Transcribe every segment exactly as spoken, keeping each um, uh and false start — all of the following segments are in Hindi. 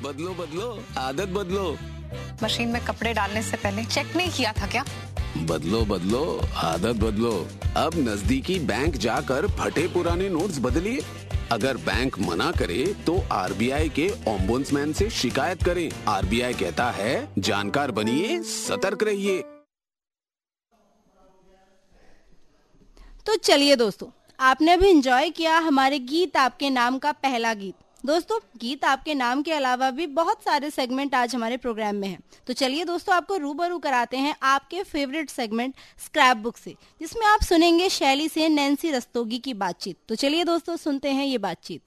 बदलो बदलो आदत बदलो। मशीन में कपड़े डालने से पहले चेक नहीं किया था क्या? बदलो बदलो आदत बदलो। अब नजदीकी बैंक जाकर फटे पुराने नोट्स बदलिए। अगर बैंक मना करे तो आरबीआई के ओम्बुड्समैन से शिकायत करें। आरबीआई कहता है जानकार बनिए, सतर्क रहिए। तो चलिए दोस्तों, आपने भी एंजॉय किया हमारे गीत आपके नाम का पहला गीत। दोस्तों, गीत आपके नाम के अलावा भी बहुत सारे सेगमेंट आज हमारे प्रोग्राम में हैं। तो चलिए दोस्तों, आपको रूबरू कराते हैं आपके फेवरेट सेगमेंट स्क्रैप बुक से, जिसमें आप सुनेंगे शैली से नैन्सी रस्तोगी की बातचीत। तो चलिए दोस्तों, सुनते हैं ये बातचीत।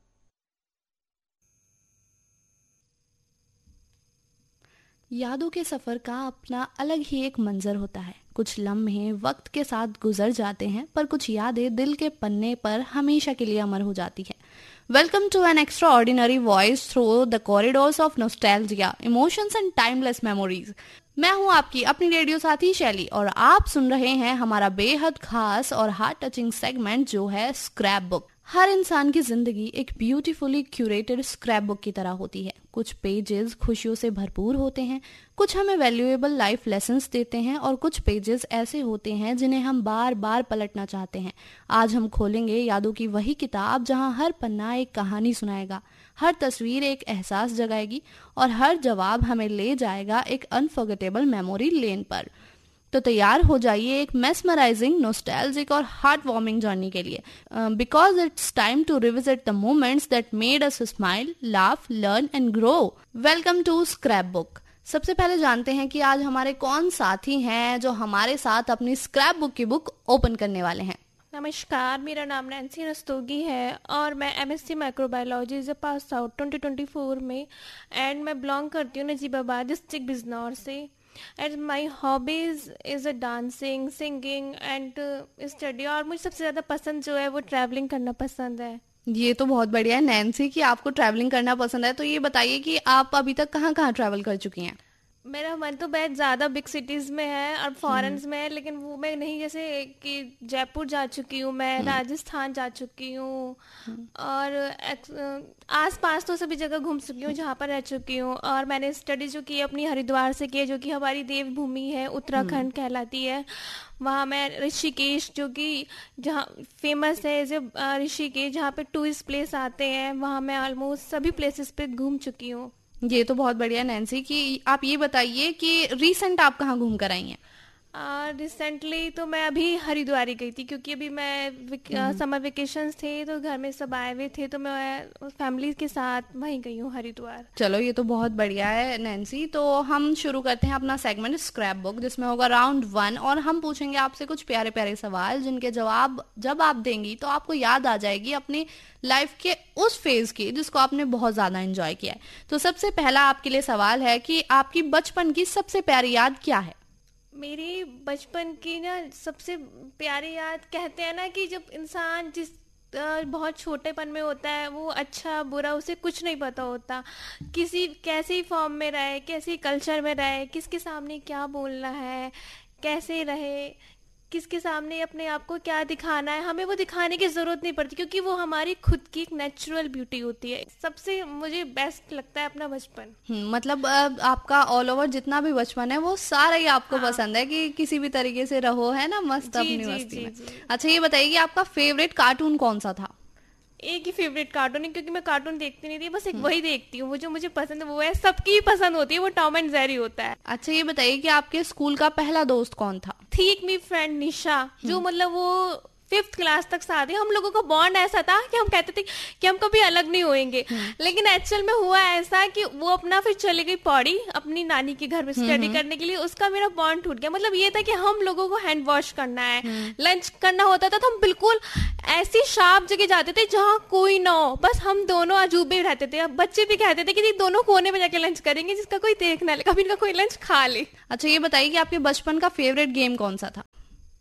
यादों के सफर का अपना अलग ही एक मंजर होता है। कुछ लम्हे वक्त के साथ गुजर जाते हैं, पर कुछ यादें दिल के पन्ने पर हमेशा के लिए अमर हो जाती है। Welcome to an extra ordinary voice through the corridors of nostalgia, emotions and timeless memories. मैं हूं आपकी अपनी रेडियो साथी शैली, और आप सुन रहे हैं हमारा बेहद खास और हार्ट टचिंग सेगमेंट, जो है स्क्रैप बुक। हर इंसान की जिंदगी एक ब्यूटीफुली क्यूरेटेड स्क्रैप बुक की तरह होती है। कुछ पेजेस खुशियों से भरपूर होते हैं, कुछ हमें वैल्यूएबल लाइफ लेसन्स देते हैं, और कुछ पेजेस ऐसे होते हैं जिन्हें हम बार बार पलटना चाहते हैं। आज हम खोलेंगे यादों की वही किताब जहां हर पन्ना एक कहानी सुनाएगा, हर तस्वीर एक एहसास जगाएगी, और हर जवाब हमें ले जाएगा एक अनफॉरगेटेबल मेमोरी लेन पर। तो तैयार हो जाइए एक मेस्मराइजिंग, नॉस्टैल्जिक और हार्ट वार्मिंग जर्नी के लिए, because it's time to revisit the moments that made us smile, laugh, learn and grow. Welcome to scrap book. सबसे पहले जानते हैं कि आज हमारे कौन साथी हैं जो हमारे साथ अपनी स्क्रैप बुक की बुक ओपन करने वाले हैं। नमस्कार, मेरा नाम नैन्सी रस्तोगी है और मैं एमएससी माइक्रोबायोलॉजी से pass out twenty twenty four में, एंड मैं बिलोंग करती हूँ नजीबाबाद डिस्ट्रिक्ट बिजनौर से। And my hobbies is a dancing, singing and study, और मुझे सबसे ज़्यादा पसंद जो है वो ट्रैवलिंग करना पसंद है। ये तो बहुत बढ़िया है नैन्सी कि आपको ट्रैवलिंग करना पसंद है। तो ये बताइए कि आप अभी तक कहाँ कहाँ ट्रैवल कर चुकी हैं। मेरा मन तो बहुत ज़्यादा बिग सिटीज़ में है और फॉरेन्स में है, लेकिन वो मैं नहीं, जैसे कि जयपुर जा चुकी हूँ मैं, राजस्थान जा चुकी हूँ, और आस पास तो सभी जगह घूम चुकी हूँ जहाँ पर रह चुकी हूँ। और मैंने स्टडी जो की अपनी हरिद्वार से की है, जो कि हमारी देवभूमि है, उत्तराखंड कहलाती है। वहाँ मैं ऋषिकेश, जो कि जहाँ फेमस है एज ए ऋषिकेश, जहाँ पे टूरिस्ट प्लेस आते हैं, वहाँ मैं ऑलमोस्ट सभी प्लेसेस पे घूम चुकी हूँ। ये तो बहुत बढ़िया नैन्सी कि आप ये बताइए कि रिसेंट आप कहाँ घूम कर आई हैं। रिसेंटली uh, तो मैं अभी हरिद्वार गई थी, क्योंकि अभी मैं विक, समर वेकेशंस थे तो घर में सब आए हुए थे, तो मैं फैमिली के साथ वहीं गई हूँ हरिद्वार। चलो, ये तो बहुत बढ़िया है नैन्सी। तो हम शुरू करते हैं अपना सेगमेंट स्क्रैप बुक, जिसमें होगा राउंड वन, और हम पूछेंगे आपसे कुछ प्यारे प्यारे सवाल, जिनके जवाब जब आप देंगी तो आपको याद आ जाएगी अपनी लाइफ के उस फेज की जिसको आपने बहुत ज्यादा एंजॉय किया है। तो सबसे पहला आपके लिए सवाल है कि आपकी बचपन की सबसे प्यारी याद क्या है। मेरी बचपन की ना सबसे प्यारी याद, कहते हैं ना कि जब इंसान जिस बहुत छोटेपन में होता है, वो अच्छा बुरा उसे कुछ नहीं पता होता, किसी कैसे ही फॉर्म में रहे, कैसे कल्चर में रहे, किसके सामने क्या बोलना है, कैसे रहे, किसके सामने अपने आप को क्या दिखाना है, हमें वो दिखाने की ज़रूरत नहीं पड़ती, क्योंकि वो हमारी खुद की एक नेचुरल ब्यूटी होती है। सबसे मुझे बेस्ट लगता है अपना बचपन। मतलब आपका ऑल ओवर जितना भी बचपन है वो सारा ही आपको हाँ। पसंद है कि किसी भी तरीके से रहो, है ना, मस्त अपनी मस्ती में। अच्छा, ये बताइए कि आपका फेवरेट कार्टून कौन सा था। एक ही फेवरेट कार्टून है, क्योंकि मैं कार्टून देखती नहीं थी, बस एक वही देखती हूँ, वो जो मुझे पसंद है वो है, सबकी पसंद होती है, वो टॉम एंड जेरी होता है। अच्छा, ये बताइए कि आपके स्कूल का पहला दोस्त कौन था। ठीक मी फ्रेंड निशा, जो मतलब वो फिफ्थ क्लास तक साथ ही, हम लोगों का बॉन्ड ऐसा था कि हम कहते थे कि हम कभी अलग नहीं होएंगे, लेकिन एक्चुअल में हुआ ऐसा कि वो अपना फिर चली गई पौड़ी अपनी नानी के घर में स्टडी करने के लिए, उसका मेरा बॉन्ड टूट गया। मतलब ये था कि हम लोगों को हैंड वॉश करना है, लंच करना होता था तो हम बिल्कुल ऐसी शार्प जगह जाते थे जहाँ कोई ना हो, बस हम दोनों अजूबे रहते थे। अब बच्चे भी कहते थे कि दोनों कोने में जाके लंच करेंगे जिसका कोई देख ना ले, कभी इनका कोई लंच खा ले। अच्छा, ये बताइए कि आपके बचपन का फेवरेट गेम कौन सा था।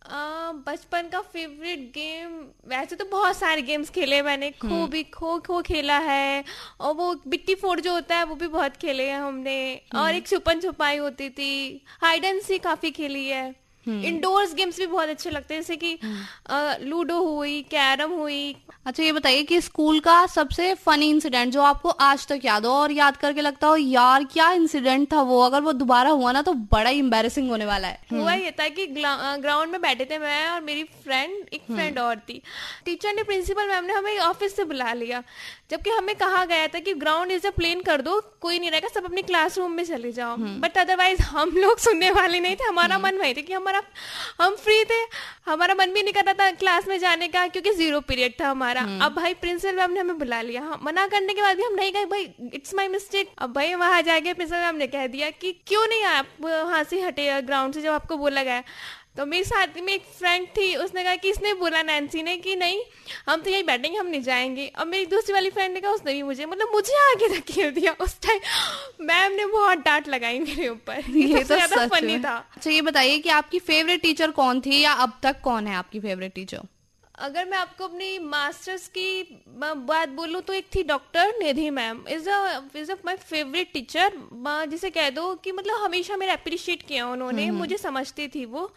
बचपन का फेवरेट गेम, वैसे तो बहुत सारे गेम्स खेले मैंने, खो भी खो खो खेला है, और वो बिट्टी फोड़ जो होता है वो भी बहुत खेले हैं हमने, और एक छुपन छुपाई होती थी, हाइड एंड सी काफी खेली है। इंडोर्स गेम्स भी बहुत अच्छे लगते हैं, जैसे कि अ, लूडो हुई, कैरम हुई। अच्छा ये बताइए कि स्कूल का सबसे फनी इंसिडेंट जो आपको आज तक याद हो और याद करके लगता हो यार क्या इंसिडेंट था वो, अगर वो दोबारा हुआ ना तो बड़ा ही एम्बैरेसिंग होने वाला है। हुआ ये था कि ग्राउंड में बैठे थे मैं और मेरी फ्रेंड, एक फ्रेंड और थी। टीचर ने, प्रिंसिपल मैम ने हमें ऑफिस से बुला लिया, जबकि हमें कहा गया था कि ग्राउंड इज अ प्लेन कर दो, कोई नहीं रहेगा, सब अपनी क्लासरूम में चले जाओ। बट अदरवाइज हम लोग सुनने वाले नहीं थे, हमारा मन वही था कि हमारा हम फ्री थे, हमारा मन भी नहीं करता था क्लास में जाने का, क्योंकि जीरो पीरियड था हमारा। अब भाई प्रिंसिपल मैम ने हमें बुला लिया, हम मना करने के बाद भी हम नहीं गए, भाई इट्स माय मिस्टेक। अब भाई वहां जाके प्रिंसिपल मैम ने कह दिया कि क्यों नहीं आप वहां से हटे ग्राउंड से जब आपको बोला गया। तो मेरे साथ में एक फ्रेंड थी, उसने कहा कि इसने बोला नैन्सी ने कि नहीं हम तो यही बैठेंगे, हम नहीं जाएंगे। और मेरी दूसरी वाली फ्रेंड ने कहा, उसने भी मुझे मतलब मुझे आगे धकेल दिया। उस टाइम मैम ने बहुत डांट लगाई मेरे ऊपर, ये तो ज्यादा फनी था। अच्छा ये बताइए कि आपकी फेवरेट टीचर कौन थी या अब तक कौन है आपकी फेवरेट टीचर? अगर मैं आपको अपनी मास्टर्स की बात बोलूं तो एक थी doctor Nidhi ma'am, is is my favourite teacher, जिसे कह दो कि मतलब हमेशा मेरा अप्रिशिएट किया उन्होंने, मुझे समझती थी वो।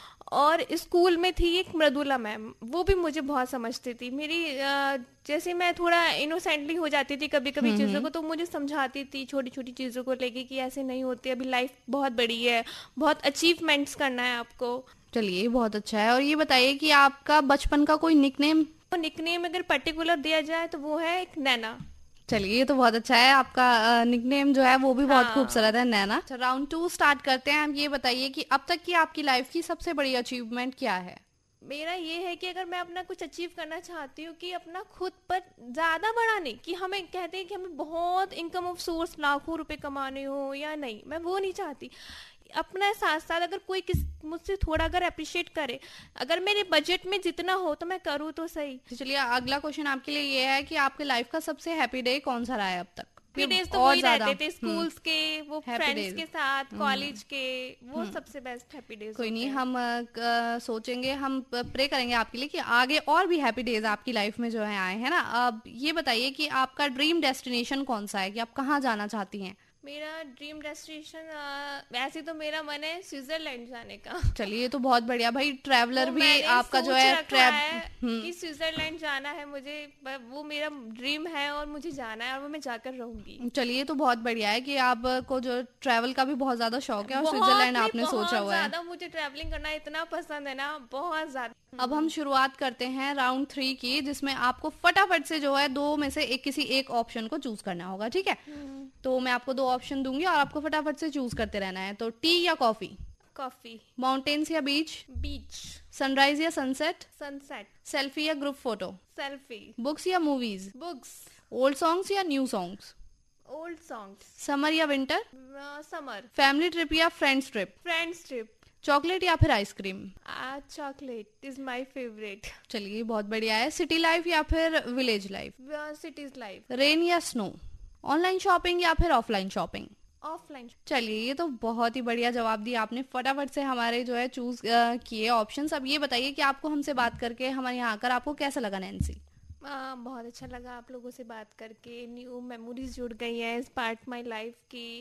और स्कूल में थी एक मृदुला मैम, वो भी मुझे बहुत समझती थी। मेरी जैसे मैं थोड़ा इनोसेंटली हो जाती थी कभी कभी चीज़ों को, तो मुझे समझाती थी छोटी छोटी चीज़ों को लेके कि ऐसे नहीं होती, अभी लाइफ बहुत बड़ी है, बहुत अचीवमेंट्स करना है आपको। चलिए बहुत अच्छा है। और ये बताइए कि आपका बचपन का कोई निकनेम? तो निकनेम अगर पर्टिकुलर दिया जाए तो वो है एक नैना। चलिए ये तो बहुत अच्छा है, आपका निकनेम जो है वो भी बहुत हाँ। खूबसूरत है, नैना। अच्छा राउंड टू स्टार्ट करते हैं। हम ये बताइए कि अब तक की आपकी लाइफ की सबसे बड़ी अचीवमेंट क्या है? मेरा ये है कि अगर मैं अपना कुछ अचीव करना चाहती हूँ कि अपना खुद पर ज्यादा बड़ा नहीं, कि हमें कहते हैं कि हमें बहुत इनकम ऑफ सोर्स लाखों रुपए कमाने हो या नहीं, मैं वो नहीं चाहती। अपना साथ साथ अगर कोई किस मुझसे थोड़ा अगर अप्रिशिएट करे, अगर मेरे बजट में जितना हो तो मैं करूँ तो सही। चलिए अगला क्वेश्चन आपके लिए ये है कि आपके लाइफ का सबसे हैप्पी डे कौन सा रहा है अब तक? हैप्पी डेज तो वही रहते थे, स्कूल्स के, वो फ्रेंड्स के साथ, कॉलेज के, वो सबसे बेस्ट हैप्पी डेज। कोई नहीं, हम आ, सोचेंगे, हम प्रे करेंगे आपके लिए कि आगे और भी हैप्पी डेज आपकी लाइफ में जो है आए, है ना। अब ये बताइए कि आपका ड्रीम डेस्टिनेशन कौन सा है, कि आप कहाँ जाना चाहती हैं? मेरा ड्रीम डेस्टिनेशन वैसे तो मेरा मन है स्विट्जरलैंड जाने का। चलिए तो बहुत बढ़िया भाई, ट्रैवलर भी आपका जो है ट्रैव कि स्विट्जरलैंड जाना है मुझे, वो मेरा ड्रीम है और मुझे जाना है और वो मैं जाकर रहूंगी। चलिए तो बहुत बढ़िया है कि आपको जो ट्रैवल का भी बहुत ज्यादा शौक है और स्विट्जरलैंड आपने सोचा हुआ है। मुझे ट्रैवलिंग करना इतना पसंद है ना, बहुत ज्यादा। अब हम शुरुआत करते हैं राउंड थ्री की, जिसमें आपको फटाफट से जो है दो में से एक किसी एक ऑप्शन को चूज करना होगा, ठीक है। तो मैं आपको दो ऑप्शन दूंगी और आपको फटाफट से चूज करते रहना है। तो टी या कॉफी? कॉफी। माउंटेन्स या बीच? बीच। सनराइज या सनसेट? सनसेट। सेल्फी या ग्रुप फोटो? सेल्फी। बुक्स या मूवीज? बुक्स। ओल्ड सॉन्ग्स या new songs? Old songs. Summer या विंटर? समर। फैमिली ट्रिप या friends trip? Friends trip. Chocolate या फिर ice cream? Chocolate is my favourite. चलिए बहुत बढ़िया है। सिटी लाइफ या फिर village life? Cities life. Rain या स्नो? ऑनलाइन शॉपिंग या फिर ऑफलाइन शॉपिंग? ऑफलाइन। चलिए ये तो बहुत ही बढ़िया जवाब दिया आपने, फटाफट से हमारे जो है चूज किए ऑप्शंस। अब ये बताइए कि आपको हमसे बात करके, हमारे यहाँ आकर आपको कैसा लगा नैन्सी? आ, बहुत अच्छा लगा आप लोगों से बात करके, न्यू मेमोरीज जुड़ गई हैं इस पार्ट माय लाइफ की,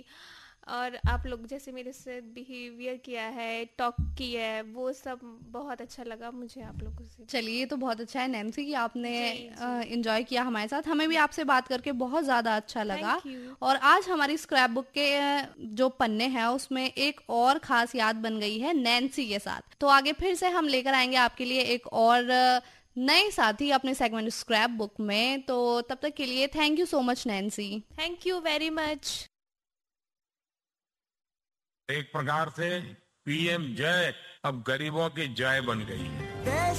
और आप लोग जैसे मेरे से बिहेवियर किया है, टॉक किया है, वो सब बहुत अच्छा लगा मुझे आप लोगों से। चलिए ये तो बहुत अच्छा है नैन्सी कि आपने एंजॉय किया हमारे साथ, हमें भी आपसे बात करके बहुत ज्यादा अच्छा लगा। और आज हमारी स्क्रैप बुक के जो पन्ने हैं उसमें एक और खास याद बन गई है नैन्सी के साथ। तो आगे फिर से हम लेकर आएंगे आपके लिए एक और नए साथी अपने सेगमेंट स्क्रैप बुक में। तो तब तक के लिए thank you so much Nancy. Thank you very much. एक प्रकार से पीएम जय अब गरीबों की जय बन गई है।